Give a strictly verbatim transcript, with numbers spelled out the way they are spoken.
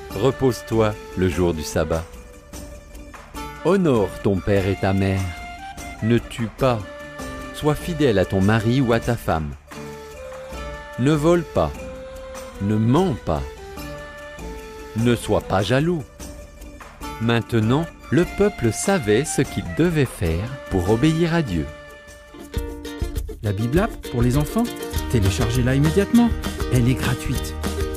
repose-toi le jour du sabbat. Honore ton père et ta mère. Ne tue pas. Sois fidèle à ton mari ou à ta femme. Ne vole pas. Ne mens pas. Ne sois pas jaloux. Maintenant, le peuple savait ce qu'il devait faire pour obéir à Dieu. La Bible App pour les enfants, téléchargez-la immédiatement. Elle est gratuite.